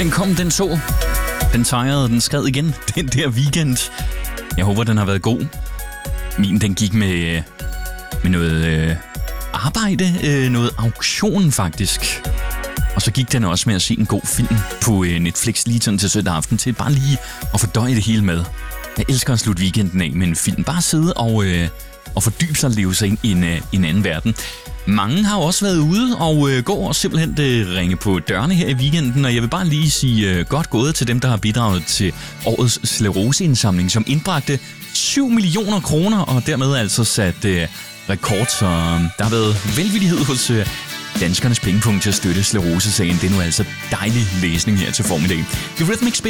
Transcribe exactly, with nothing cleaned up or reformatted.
Den kom, den så. Den sejrede, den skred igen. Den der weekend. Jeg håber, den har været god. Min, den gik med, med noget øh, arbejde, øh, noget auktion faktisk. Og så gik den også med at se en god film på øh, Netflix lige sådan til søndag aften, til bare lige at fordøje det hele med. Jeg elsker at slutte weekenden af med en film. Bare sidde og, øh, og fordybe sig og leve sig ind i en, øh, en anden verden. Mange har jo også været ude og øh, går og simpelthen øh, ringe på dørene her i weekenden, og jeg vil bare lige sige øh, godt gået til dem, der har bidraget til årets skleroseindsamling, som indbragte syv millioner kroner, og dermed altså sat øh, rekord, så der har været velvillighed hos øh, danskernes pengepunkt til at støtte sklerosesagen. Det er nu altså dejlig læsning her til formiddag. The Rhythmic Spin